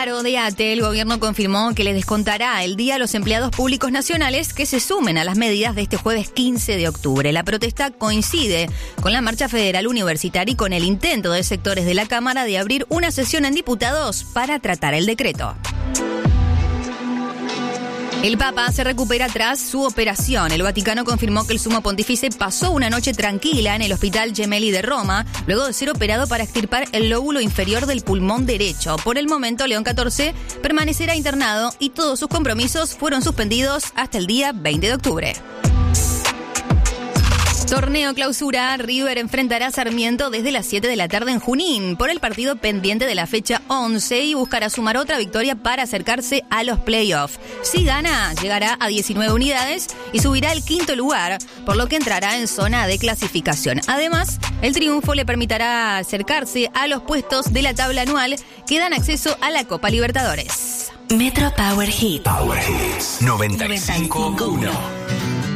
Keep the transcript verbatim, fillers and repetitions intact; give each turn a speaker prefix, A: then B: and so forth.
A: paro de A T E, el gobierno confirmó que le descontará el día a los empleados públicos nacionales que se sumen a las medidas de este jueves quince de octubre. La protesta coincide con la marcha federal universitaria y con el intento de sectores de la Cámara de abrir una sesión en diputados para tratar el decreto. El Papa se recupera tras su operación. El Vaticano confirmó que el sumo pontífice pasó una noche tranquila en el Hospital Gemelli de Roma, luego de ser operado para extirpar el lóbulo inferior del pulmón derecho. Por el momento, León catorce permanecerá internado y todos sus compromisos fueron suspendidos hasta el día veinte de octubre. Torneo Clausura, River enfrentará a Sarmiento desde las siete de la tarde en Junín por el partido pendiente de la fecha once y buscará sumar otra victoria para acercarse a los playoffs. Si gana, llegará a diecinueve unidades y subirá al quinto lugar, por lo que entrará en zona de clasificación. Además, el triunfo le permitirá acercarse a los puestos de la tabla anual que dan acceso a la Copa Libertadores.
B: Metro Power Hit.
C: Power Hits noventa y cinco punto uno.